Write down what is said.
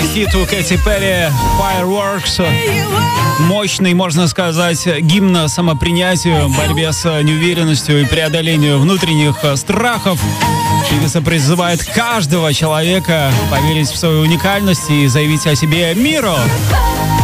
хит у Кэти Перри «Fireworks». Мощный, можно сказать, гимн самопринятию, борьбе с неуверенностью и преодолению внутренних страхов. Певица призывает каждого человека поверить в свою уникальность и заявить о себе миру.